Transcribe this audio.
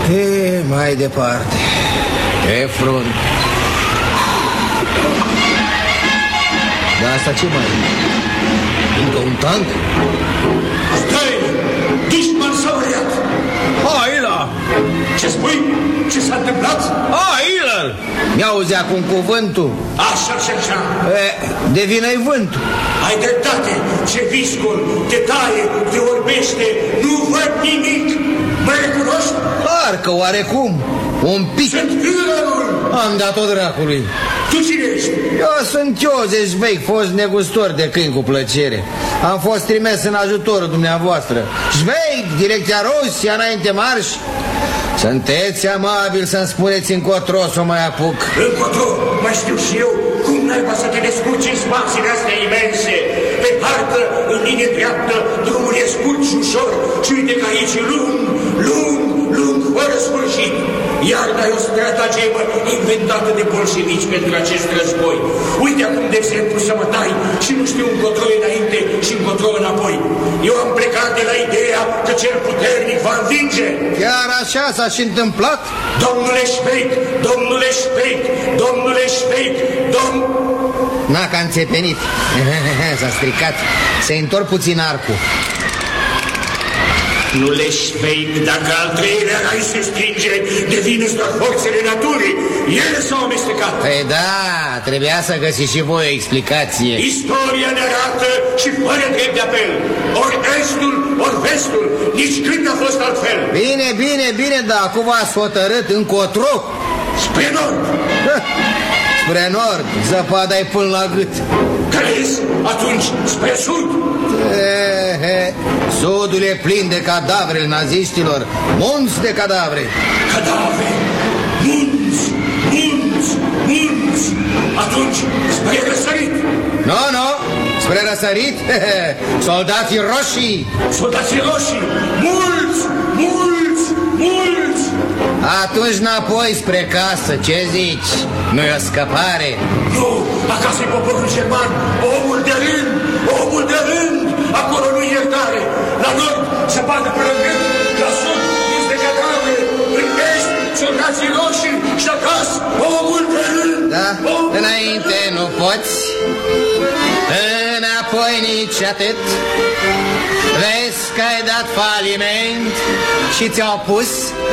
Mai departe. Pe front. Dar asta ce mai e? Încă un tank? Stai! Dușman s-a uriat! Aila! Ce spui? Ce s-a întâmplat? Aila! Mi-auzi acum cuvântul? Așa. Devine-i vântul. Ai dreptate, ce viscul, te taie, te orbește, nu văd nimic. Mă recunoști? Parcă oarecum. Un pic. Sunt Hülerul. Am dat-o dracului. Tu cine ești? Eu sunt Iosef Șveic, fost negustor de câini cu plăcere. Am fost trimis în ajutorul dumneavoastră. Șveic, direcția Rusia, înainte marș. Sunteți amabil să-mi spuneți încotro să o mai apuc. Încotro? Mai știu și eu. Cum naiba să te descurci în spațiile astea imense? Pe parcă, în linie dreaptă, drumul e scurt și ușor. Și uite că aici e lung, fără sfârșit. Iarna e o stratagemă inventată de bolșevici pentru acest război. Uite acum, de exemplu, să mă tai și nu știu încotro înainte și încotro înapoi. Eu am plecat de la ideea că cel puternic va învinge. Chiar așa s-a și întâmplat? Domnule Șveic, N-a că înțepenit. S-a stricat. Se întorc puțin arcul. Nu le Șveic, dacă al treilea rai se stinge, devin doar forțele naturii. Ele s-au amestecat. Păi da, trebuia să găsiți și voi o explicație. Istoria ne arată și fără drept de apel. Ori estul, ori vestul, nici când n-a fost altfel. Bine, dar acum v-ați hotărât încotro? Spre nord. Spre nord, zăpada-i până la gât. Crezi? Atunci spre sud. Sudul e plin de cadavrele naziștilor. Munți de cadavre. Cadavre, munți. Atunci spre răsărit. Nu, spre răsărit. Soldații roșii. Mulți. Atunci înapoi spre casă, ce zici? Nu-i o scăpare? Nu, acasă e poporul german, omul de rând, acolo nu-i iertare. La nord se bate pe rând, la sud este cadavre, în est soldații roșii și acasă omul de rând. Da, înainte nu poți, înapoi nici atât. Vezi că ai dat faliment și ți-au pus